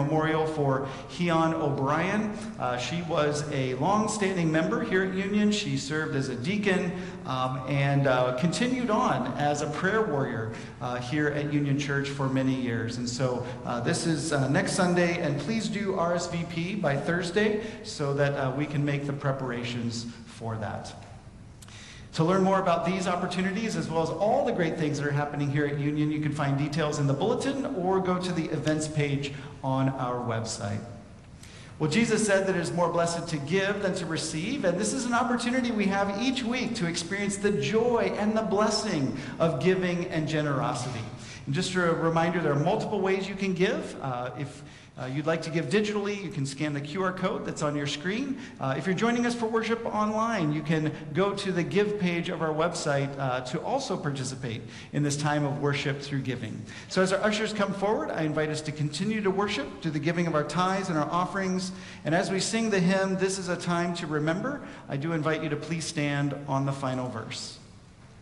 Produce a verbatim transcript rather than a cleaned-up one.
memorial for Heon O'Brien. Uh, she was a long-standing member here at Union. She served as a deacon um, and uh, continued on as a prayer warrior uh, here at Union Church for many years. And so uh, this is uh, next Sunday, and please do R S V P by Thursday so that uh, we can make the preparations for that. To learn more about these opportunities, as well as all the great things that are happening here at Union, you can find details in the bulletin or go to the events page on our website. Well, Jesus said that it is more blessed to give than to receive, and this is an opportunity we have each week to experience the joy and the blessing of giving and generosity. And just a reminder, there are multiple ways you can give. Uh, if Uh, you'd like to give digitally, you can scan the Q R code that's on your screen. Uh, if you're joining us for worship online, you can go to the Give page of our website uh, to also participate in this time of worship through giving. So as our ushers come forward, I invite us to continue to worship through the giving of our tithes and our offerings. And as we sing the hymn, "This is a Time to Remember," I do invite you to please stand on the final verse.